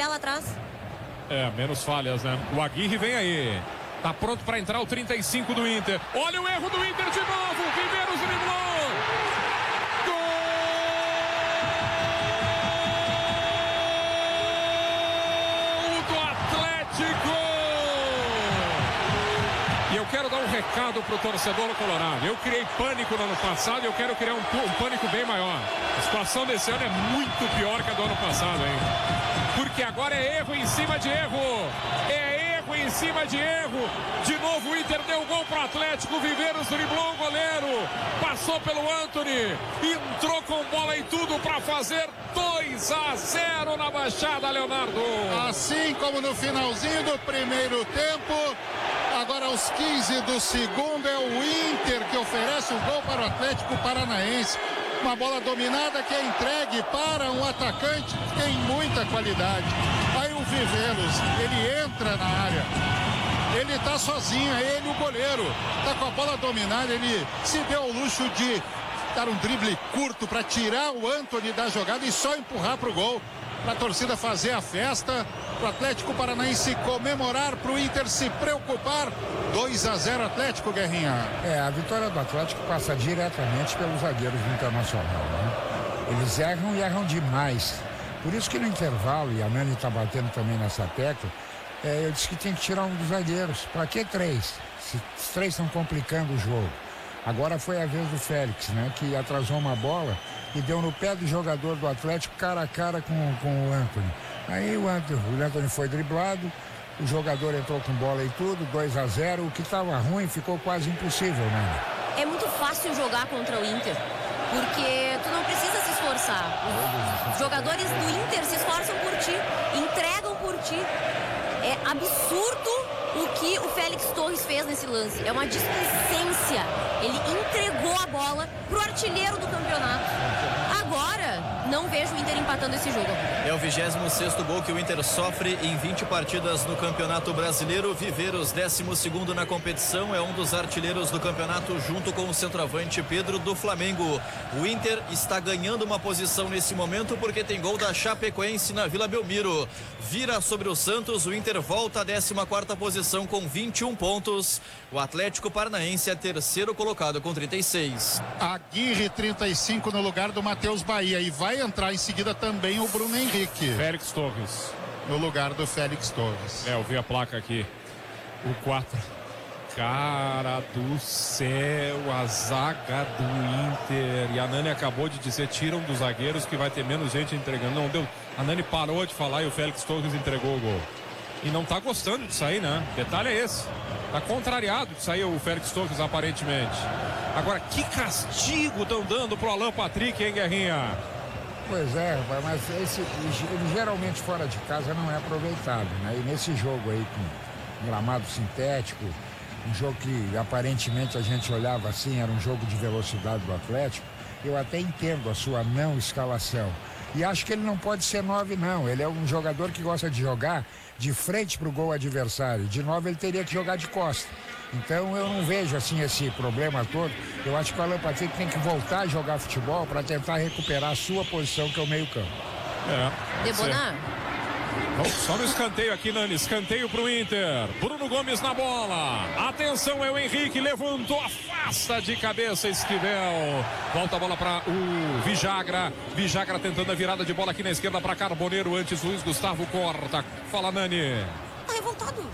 falhar lá atrás. Menos falhas, né? O Aguirre vem aí. Tá pronto para entrar o 35 do Inter. Olha o erro do Inter de novo. Viveiros driblou. Gol do Atlético. E eu quero dar um recado pro torcedor colorado. Eu criei pânico no ano passado e eu quero criar um pânico bem maior. A situação desse ano é muito pior que a do ano passado, hein? Porque agora é erro em cima de erro. Em cima de erro, de novo o Inter deu gol pro Atlético. Viveiros driblou o goleiro, passou pelo Antony, entrou com bola e tudo para fazer 2-0 na Baixada, Leonardo. Assim como no finalzinho do primeiro tempo, agora aos 15 do segundo é o Inter que oferece o gol para o Atlético Paranaense. Uma bola dominada que é entregue para um atacante que tem muita qualidade. Aí o Viveiros, ele entra na área. Ele tá sozinho, é ele o goleiro. Tá com a bola dominada, ele se deu o luxo de dar um drible curto para tirar o Antony da jogada e só empurrar pro gol. Para a torcida fazer a festa, para o Atlético Paranaense comemorar, para o Inter se preocupar. 2-0 Atlético, Guerrinha. A vitória do Atlético passa diretamente pelos zagueiros do Internacional, né? Eles erram e erram demais. Por isso que no intervalo, e a Nani está batendo também nessa tecla, eu disse que tem que tirar um dos zagueiros. Para que 3? Se os 3 estão complicando o jogo. Agora foi a vez do Félix, né? Que atrasou uma bola e deu no pé do jogador do Atlético cara a cara com o Antony. Aí o Antony foi driblado, o jogador entrou com bola e tudo, 2-0. O que estava ruim ficou quase impossível, né? É muito fácil jogar contra o Inter, porque tu não precisa se esforçar. Os jogadores do Inter se esforçam por ti, entregam por ti. É absurdo o que o Félix Torres fez nesse lance. É uma displicência. Ele entregou a bola pro artilheiro do campeonato. Agora, não vejo o Inter empatando esse jogo. É o 26º gol que o Inter sofre em 20 partidas no Campeonato Brasileiro. Viveiros, 12º na competição, é um dos artilheiros do campeonato junto com o centroavante Pedro do Flamengo. O Inter está ganhando uma posição nesse momento porque tem gol da Chapecoense na Vila Belmiro. Vira sobre o Santos, o Inter volta à 14ª posição com 21 pontos. O Atlético Paranaense é terceiro colocado com 36. Aguirre, 35 no lugar do Matheus Bahia. E vai entrar em seguida também o Bruno Henrique. Félix Torres. No lugar do Félix Torres. Eu vi a placa aqui. O 4. Cara do céu, a zaga do Inter. E a Nani acabou de dizer, tiram dos zagueiros que vai ter menos gente entregando. Não deu. A Nani parou de falar e o Félix Torres entregou o gol. E não tá gostando de sair, né? Detalhe é esse. Tá contrariado de sair o Félix Torres, aparentemente. Agora, que castigo estão dando pro Alan Patrick, hein, Guerrinha? Pois é, mas ele geralmente fora de casa não é aproveitado, né? E nesse jogo aí com gramado sintético, um jogo que aparentemente a gente olhava assim, era um jogo de velocidade do Atlético, eu até entendo a sua não escalação. E acho que ele não pode ser 9, não. Ele é um jogador que gosta de jogar de frente para o gol adversário. De 9 ele teria que jogar de costa. Então eu não vejo assim esse problema todo. Eu acho que o Alan Patrick tem que voltar a jogar futebol para tentar recuperar a sua posição, que é o meio-campo. Debonar. Só no escanteio aqui, Nani. Escanteio pro Inter. Bruno Gomes na bola. Atenção, é o Henrique. Levantou, afasta de cabeça Esquivel. Volta a bola para o Vijagra. Vijagra tentando a virada de bola aqui na esquerda para Carboneiro. Antes Luiz Gustavo corta. Fala, Nani. Tá revoltado.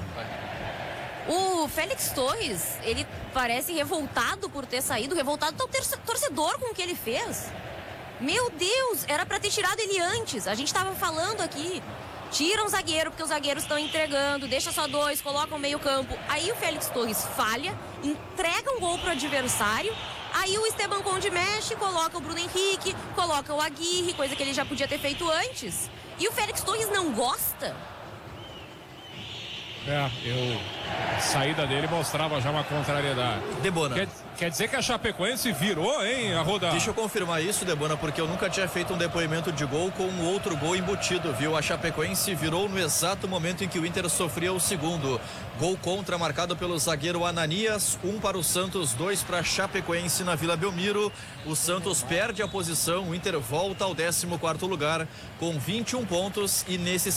O Félix Torres, ele parece revoltado por ter saído. Revoltado tá o torcedor com o que ele fez. Meu Deus, era pra ter tirado ele antes. A gente tava falando aqui. Tira um zagueiro, porque os zagueiros estão entregando, deixa só 2, coloca o meio campo. Aí o Félix Torres falha, entrega um gol pro adversário. Aí o Esteban Conde mexe, coloca o Bruno Henrique, coloca o Aguirre, coisa que ele já podia ter feito antes. E o Félix Torres não gosta? A saída dele mostrava já uma contrariedade. Debona. Quer dizer que a Chapecoense virou, hein, Arruda? Deixa eu confirmar isso, Debona, porque eu nunca tinha feito um depoimento de gol com um outro gol embutido, viu? A Chapecoense virou no exato momento em que o Inter sofria o segundo. Gol contra marcado pelo zagueiro Ananias, 1 para o Santos, 2 para a Chapecoense na Vila Belmiro. O Santos perde a posição, o Inter volta ao 14º lugar com 21 pontos e nesse